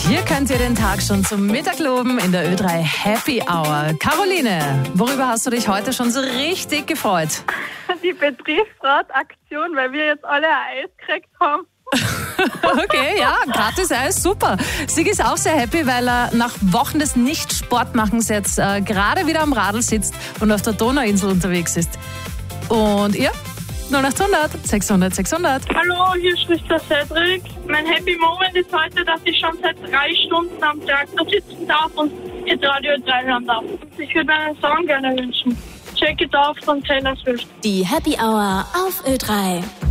Hier könnt ihr den Tag schon zum Mittag loben in der Ö3 Happy Hour. Caroline, worüber hast du dich heute schon so richtig gefreut? Die Betriebsrataktion, weil wir jetzt alle ein Eis gekriegt haben. Okay, ja, gratis Eis, super. Sigi ist auch sehr happy, weil er nach Wochen des Nicht-Sportmachens jetzt gerade wieder am Radl sitzt und auf der Donauinsel unterwegs ist. Und ihr? 0800 600 600. Hallo, hier spricht der Cedric. Mein Happy Moment ist heute, dass ich schon seit 3 Stunden am Traktor sitzen darf und jetzt Radio 3 hören darf. Ich würde mir einen Song gerne wünschen. Check It Out von Taylor Swift. Die Happy Hour auf Ö3.